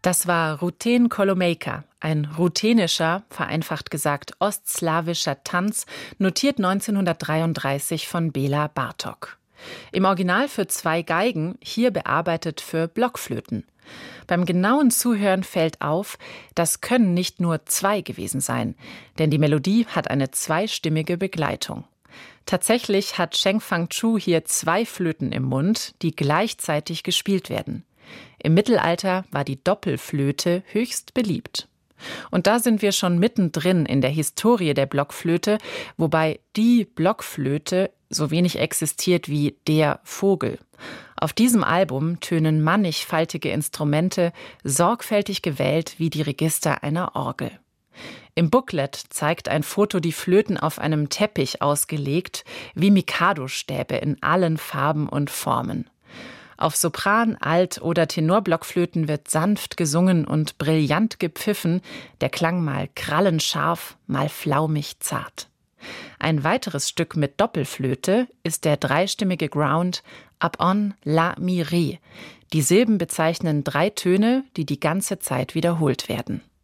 Das war Ruten Kolomejka, ein ruthenischer, vereinfacht gesagt ostslawischer Tanz, notiert 1933 von Bela Bartok. Im Original für 2 Geigen, hier bearbeitet für Blockflöten. Beim genauen Zuhören fällt auf, das können nicht nur 2 gewesen sein, denn die Melodie hat eine zweistimmige Begleitung. Tatsächlich hat Cheng Fang-Chu hier 2 Flöten im Mund, die gleichzeitig gespielt werden. Im Mittelalter war die Doppelflöte höchst beliebt. Und da sind wir schon mittendrin in der Historie der Blockflöte, wobei die Blockflöte so wenig existiert wie der Vogel. Auf diesem Album tönen mannigfaltige Instrumente, sorgfältig gewählt wie die Register einer Orgel. Im Booklet zeigt ein Foto die Flöten auf einem Teppich ausgelegt, wie Mikado-Stäbe in allen Farben und Formen. Auf Sopran-, Alt- oder Tenorblockflöten wird sanft gesungen und brillant gepfiffen, der Klang mal krallenscharf, mal flaumig zart. Ein weiteres Stück mit Doppelflöte ist der dreistimmige Ground Up-on La Mi Re. Die Silben bezeichnen 3 Töne, die die ganze Zeit wiederholt werden.